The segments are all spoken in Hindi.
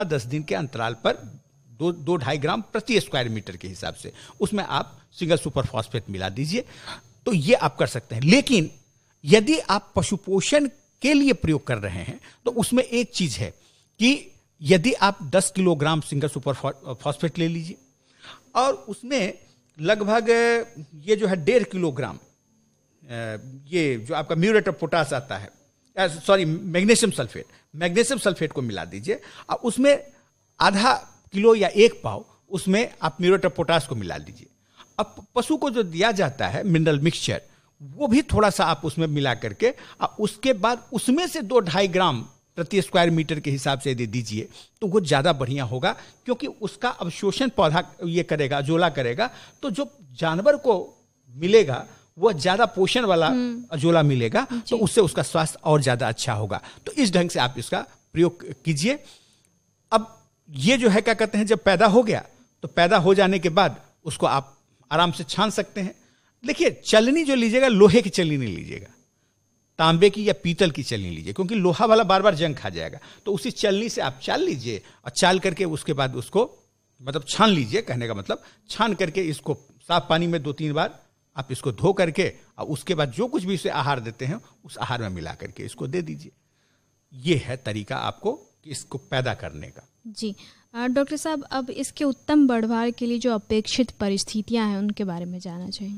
10 दिन के अंतराल पर 2-2.5 ग्राम प्रति स्क्वायर मीटर के हिसाब से उसमें आप सिंगल सुपर फॉस्फेट मिला दीजिए। तो ये आप कर सकते हैं। लेकिन यदि आप पशु पोषण के लिए प्रयोग कर रहे हैं तो उसमें एक चीज है कि यदि आप 10 किलोग्राम सिंगल सुपर फॉस्फेट ले लीजिए और उसमें लगभग ये जो है 1.5 किलोग्राम ये जो आपका म्यूरेट ऑफ पोटास आता है, सॉरी मैग्नीशियम सल्फेट को मिला दीजिए और उसमें आधा किलो या 1 पाव उसमें आप म्यूरेट ऑफ पोटास को मिला दीजिए। अब पशु को जो दिया जाता है मिनरल मिक्सचर वो भी थोड़ा सा आप उसमें मिला करके और उसके बाद उसमें से 2-2.5 ग्राम प्रति स्क्वायर मीटर के हिसाब से यदि दीजिए तो वो ज़्यादा बढ़िया होगा, क्योंकि उसका अवशोषण पौधा ये करेगा, अजोला करेगा, तो जो जानवर को मिलेगा वो ज़्यादा पोषण वाला अजोला मिलेगा, तो उससे उसका स्वास्थ्य और ज़्यादा अच्छा होगा। तो इस ढंग से आप इसका प्रयोग कीजिए। अब ये जो है क्या कहते हैं, जब पैदा हो गया तो पैदा हो जाने के बाद उसको आप आराम से छान सकते हैं। देखिए, चलनी जो लीजिएगा लोहे की चलनी नहीं लीजिएगा, तांबे की या पीतल की चलनी लीजिए, क्योंकि लोहा वाला बार बार जंग खा जाएगा। तो उसी चलनी से आप चाल लीजिए और चाल करके उसके बाद उसको मतलब छान लीजिए, कहने का मतलब छान करके इसको साफ पानी में 2-3 बार आप इसको धो करके और उसके बाद जो कुछ भी इसे आहार देते हैं उस आहार में मिला करके इसको दे दीजिए। ये है तरीका आपको इसको पैदा करने का। जी डॉक्टर साहब, अब इसके उत्तम बढ़वार के लिए जो अपेक्षित परिस्थितियां हैं उनके बारे में जानना चाहिए।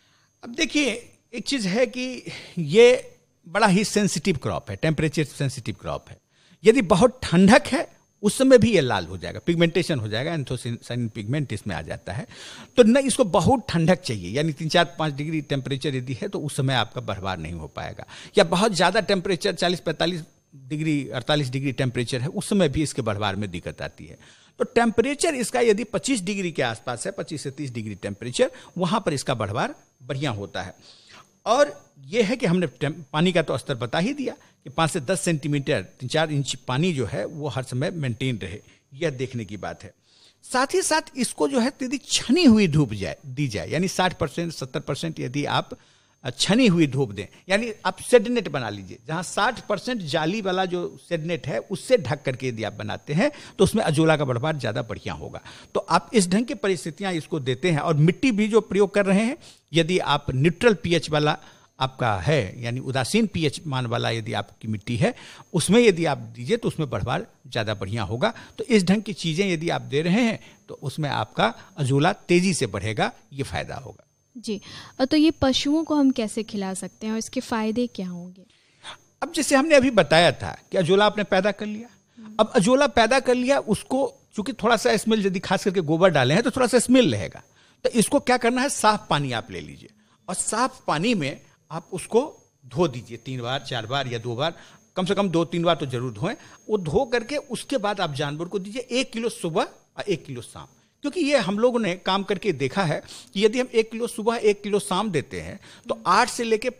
अब देखिए, एक चीज है कि ये बड़ा ही सेंसिटिव क्रॉप है, टेम्परेचर सेंसिटिव क्रॉप है। यदि बहुत ठंडक है उस समय भी ये लाल हो जाएगा, पिगमेंटेशन हो जाएगा, एंथोसायनिन पिगमेंट इसमें आ जाता है। तो न इसको बहुत ठंडक चाहिए, यानी 3-4-5 डिग्री टेम्परेचर यदि है तो उस समय आपका बढ़वार नहीं हो पाएगा। या बहुत ज़्यादा टेम्परेचर 40-45 डिग्री 48 डिग्री टेम्परेचर है, उस समय भी इसके बढ़वार में दिक्कत आती है। तो टेम्परेचर इसका यदि 25 डिग्री के आसपास है, 25 से 30 डिग्री टेम्परेचर, वहाँ पर इसका बढ़वार बढ़िया होता है। और यह है कि हमने पानी का तो स्तर बता ही दिया कि 5 से 10 सेंटीमीटर 3-4 इंच पानी जो है वो हर समय मेंटेन रहे, यह देखने की बात है। साथ ही साथ इसको जो है यदि छनी हुई धूप दी जाए, यानी 60% 70% यदि आप छनी हुई धूप दें, यानी आप सेडनेट बना लीजिए, जहां 60% जाली वाला जो सेडनेट है उससे ढक करके यदि आप बनाते हैं तो उसमें अजोला का बढ़वार ज़्यादा बढ़िया होगा। तो आप इस ढंग की परिस्थितियां इसको देते हैं। और मिट्टी भी जो प्रयोग कर रहे हैं, यदि आप न्यूट्रल पीएच वाला आपका है, यानी उदासीन पीएच मान वाला यदि आपकी मिट्टी है, उसमें यदि आप दीजिए तो उसमें बढ़वार ज़्यादा बढ़िया होगा। तो इस ढंग की चीज़ें यदि आप दे रहे हैं तो उसमें आपका अजोला तेज़ी से बढ़ेगा, ये फायदा होगा। जी, तो ये पशुओं को हम कैसे खिला सकते हैं और इसके फायदे क्या होंगे? अब जैसे हमने अभी बताया था कि अजोला आपने पैदा कर लिया, अब अजोला पैदा कर लिया, उसको चूंकि थोड़ा सा स्मेल, यदि खास करके गोबर डाले हैं तो थोड़ा सा स्मेल रहेगा, तो इसको क्या करना है, साफ पानी आप ले लीजिए और साफ पानी में आप उसको धो दीजिए 3 बार 4 बार या 2 बार, कम से कम 2-3 बार तो जरूर धोएं। वो धो करके उसके बाद आप जानवर को दीजिए 1 किलो सुबह और 1 किलो शाम। क्योंकि ये हम लोगों ने काम करके देखा है कि यदि हम 1 किलो सुबह 1 किलो शाम देते हैं तो 8 से लेकर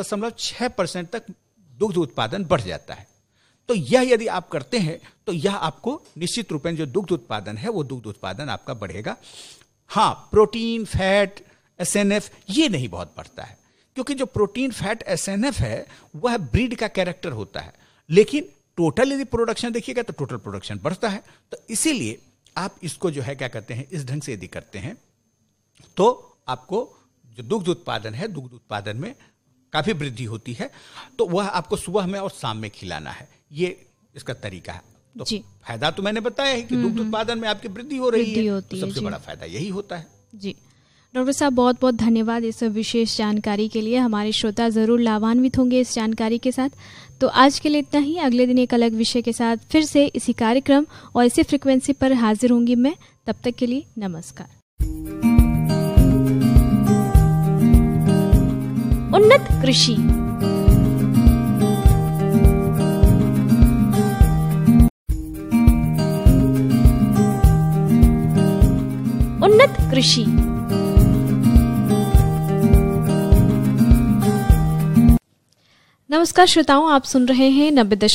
15.6% तक दुग्ध उत्पादन बढ़ जाता है। तो यह यदि आप करते हैं तो यह आपको निश्चित रूप से जो दुग्ध उत्पादन है वो दुग्ध उत्पादन आपका बढ़ेगा। हाँ, प्रोटीन फैट SNF ये नहीं बहुत बढ़ता है, क्योंकि जो प्रोटीन फैट SNF है वह ब्रीड का कैरेक्टर होता है, लेकिन टोटल यदि प्रोडक्शन देखिएगा तो टोटल प्रोडक्शन बढ़ता है। तो इसीलिए आप इसको जो है क्या करते हैं, इस ढंग से यदि करते हैं तो आपको जो दुग्ध उत्पादन है, दुग्ध उत्पादन में काफी वृद्धि होती है। तो वह आपको सुबह में और शाम में खिलाना है, ये इसका तरीका है। तो फायदा तो मैंने बताया है कि दुग्ध उत्पादन में आपकी वृद्धि हो रही है, तो सबसे बड़ा फायदा यही होता है। जी डॉक्टर साहब, बहुत बहुत धन्यवाद इस विशेष जानकारी के लिए। हमारे श्रोता जरूर लाभान्वित होंगे इस जानकारी के साथ। तो आज के लिए इतना ही। अगले दिन एक अलग विषय के साथ फिर से इसी कार्यक्रम और इसी फ्रिक्वेंसी पर हाजिर होंगी मैं। तब तक के लिए नमस्कार। उन्नत कृषि, उन्नत कृषि। नमस्कार श्रोताओं, आप सुन रहे हैं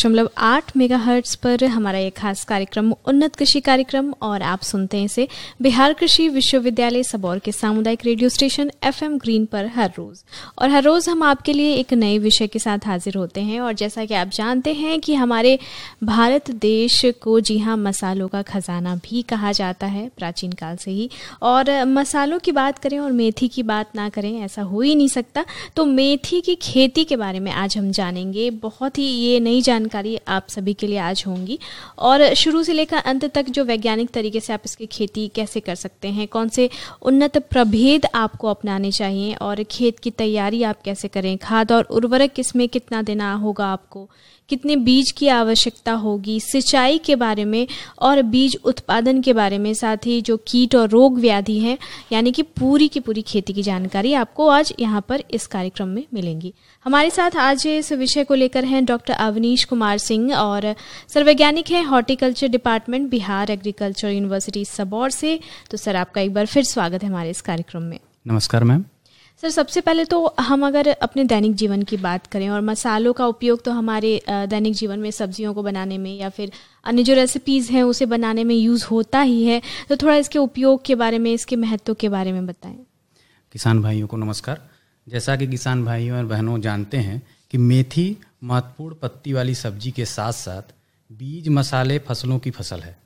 90.8 मेगाहर्ट्ज पर हमारा एक खास कार्यक्रम उन्नत कृषि कार्यक्रम, और आप सुनते हैं इसे बिहार कृषि विश्वविद्यालय सबौर के सामुदायिक रेडियो स्टेशन FM ग्रीन पर हर रोज। और हर रोज हम आपके लिए एक नए विषय के साथ हाजिर होते हैं। और जैसा कि आप जानते हैं कि हमारे भारत देश को जी हाँ मसालों का खजाना भी कहा जाता है प्राचीन काल से ही। और मसालों की बात करें और मेथी की बात ना करें ऐसा हो ही नहीं सकता। तो मेथी की खेती के बारे में आज हम जानेंगे। बहुत ही ये नई जानकारी आप सभी के लिए आज होंगी, और शुरू से लेकर अंत तक जो वैज्ञानिक तरीके से आप इसकी खेती कैसे कर सकते हैं, कौन से उन्नत प्रभेद आपको अपनाने चाहिए, और खेत की तैयारी आप कैसे करें, खाद और उर्वरक इसमें कितना देना होगा आपको, कितने बीज की आवश्यकता होगी, सिंचाई के बारे में और बीज उत्पादन के बारे में, साथ ही जो कीट और रोग व्याधि हैं, यानी कि पूरी की पूरी खेती की जानकारी आपको आज यहाँ पर इस कार्यक्रम में मिलेंगी। हमारे साथ आज इस विषय को लेकर हैं डॉक्टर अवनीश कुमार सिंह, और सर्ववैज्ञानिक हैं horticulture department Bihar agriculture university Sabour से। तो सर, आपका एक बार फिर स्वागत है हमारे इस कार्यक्रम में। नमस्कार मैम। सर, सबसे पहले तो हम अगर अपने दैनिक जीवन की बात करें, और मसालों का उपयोग तो हमारे दैनिक जीवन में सब्जियों को बनाने में या फिर अन्य जो रेसिपीज़ हैं उसे बनाने में यूज़ होता ही है, तो थोड़ा इसके उपयोग के बारे में, इसके महत्व के बारे में बताएं। किसान भाइयों को नमस्कार। जैसा कि किसान भाइयों और बहनों जानते हैं कि मेथी महत्वपूर्ण पत्ती वाली सब्जी के साथ साथ बीज मसाले फसलों की फसल है।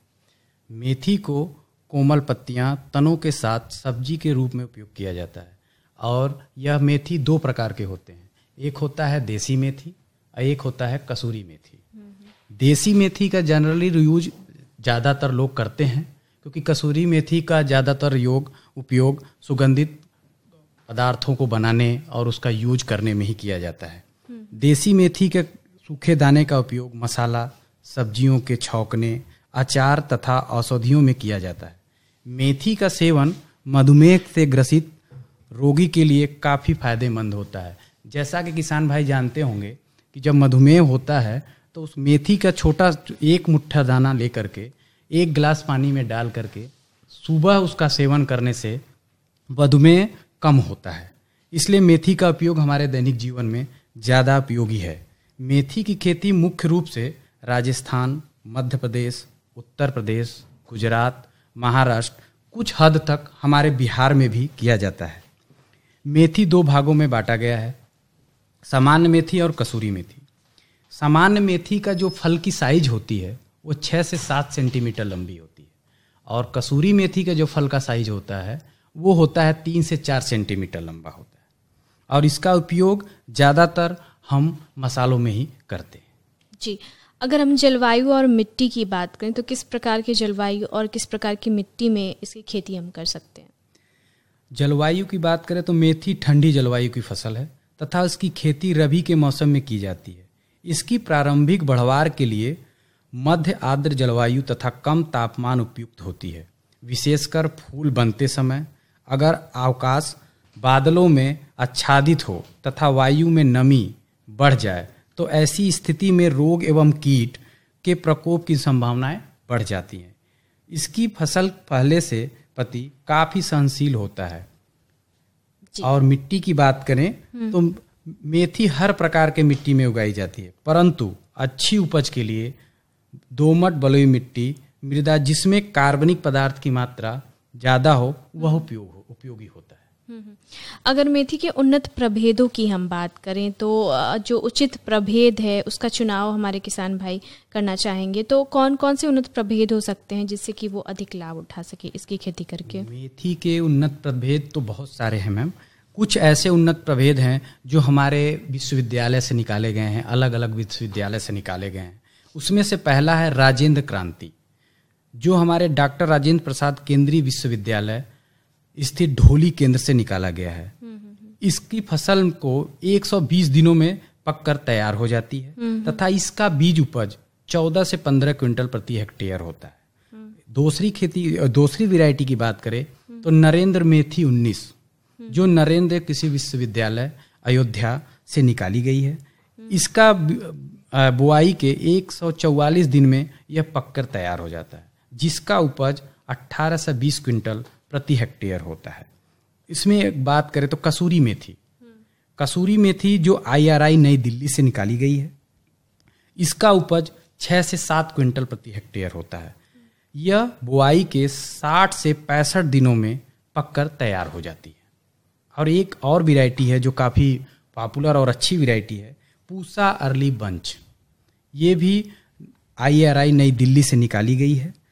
मेथी को कोमल पत्तियां, तनों के साथ सब्जी के रूप में उपयोग किया जाता है, और यह मेथी दो प्रकार के होते हैं। एक होता है देसी मेथी और एक होता है कसूरी मेथी। देसी मेथी का जनरली यूज ज़्यादातर लोग करते हैं, क्योंकि कसूरी मेथी का ज़्यादातर उपयोग सुगंधित पदार्थों को बनाने और उसका यूज करने में ही किया जाता है। देसी मेथी के सूखे दाने का उपयोग मसाला, सब्जियों के छौंकने, अचार तथा औषधियों में किया जाता है। मेथी का सेवन मधुमेह से ग्रसित रोगी के लिए काफ़ी फायदेमंद होता है। जैसा कि किसान भाई जानते होंगे कि जब मधुमेह होता है तो उस मेथी का छोटा एक मुट्ठा दाना लेकर के एक गिलास पानी में डाल करके सुबह उसका सेवन करने से मधुमेह कम होता है। इसलिए मेथी का उपयोग हमारे दैनिक जीवन में ज़्यादा उपयोगी है। मेथी की खेती मुख्य रूप से राजस्थान, मध्य प्रदेश, उत्तर प्रदेश, गुजरात, महाराष्ट्र, कुछ हद तक हमारे बिहार में भी किया जाता है। मेथी दो भागों में बांटा गया है, सामान्य मेथी और कसूरी मेथी। सामान्य मेथी का जो फल की साइज होती है वो 6 से 7 सेंटीमीटर लंबी होती है, और कसूरी मेथी का जो फल का साइज होता है वो होता है 3 से 4 सेंटीमीटर लंबा होता है, और इसका उपयोग ज़्यादातर हम मसालों में ही करते हैं। जी, अगर हम जलवायु और मिट्टी की बात करें तो किस प्रकार की जलवायु और किस प्रकार की मिट्टी में इसकी खेती हम कर सकते हैं? जलवायु की बात करें तो मेथी ठंडी जलवायु की फसल है तथा इसकी खेती रबी के मौसम में की जाती है। इसकी प्रारंभिक बढ़वार के लिए मध्य आर्द्र जलवायु तथा कम तापमान उपयुक्त होती है। विशेषकर फूल बनते समय अगर अवकाश बादलों में आच्छादित हो तथा वायु में नमी बढ़ जाए तो ऐसी स्थिति में रोग एवं कीट के प्रकोप की संभावनाएं बढ़ जाती हैं। इसकी फसल पहले से प्रति काफ़ी सहनशील होता है। और मिट्टी की बात करें तो मेथी हर प्रकार के मिट्टी में उगाई जाती है, परंतु अच्छी उपज के लिए दोमट बलुई मिट्टी, मृदा जिसमें कार्बनिक पदार्थ की मात्रा ज़्यादा हो वह उपयोगी होता है। अगर मेथी के उन्नत प्रभेदों की हम बात करें तो जो उचित प्रभेद है उसका चुनाव हमारे किसान भाई करना चाहेंगे तो कौन कौन से उन्नत प्रभेद हो सकते हैं जिससे कि वो अधिक लाभ उठा सके इसकी खेती करके? मेथी के उन्नत प्रभेद तो बहुत सारे हैं मैम। कुछ ऐसे उन्नत प्रभेद हैं जो हमारे विश्वविद्यालय से निकाले गए हैं, अलग अलग विश्वविद्यालय से निकाले गए हैं। उसमें से पहला है राजेंद्र क्रांति, जो हमारे डॉक्टर राजेंद्र प्रसाद केंद्रीय विश्वविद्यालय स्थित ढोली केंद्र से निकाला गया है। इसकी फसल को 120 दिनों में पककर तैयार हो जाती है तथा इसका बीज उपज 14 से 15 क्विंटल प्रति हेक्टेयर होता है। दूसरी वैरायटी की बात करें तो नरेंद्र मेथी 19, जो नरेंद्र कृषि विश्वविद्यालय अयोध्या से निकाली गई है। इसका बुआई के 144 दिन में यह पककर तैयार हो जाता है, जिसका उपज 18 से 20 क्विंटल प्रति हेक्टेयर होता है। इसमें एक बात करें तो कसूरी मेथी, कसूरी मेथी जो IRI नई दिल्ली से निकाली गई है, इसका उपज 6 से 7 क्विंटल प्रति हेक्टेयर होता है। यह बुआई के 60 से 65 दिनों में पककर तैयार हो जाती है। और एक और वैरायटी है जो काफ़ी पॉपुलर और अच्छी वैरायटी है, पूसा अर्ली बंच। ये भी IRI नई दिल्ली से निकाली गई है।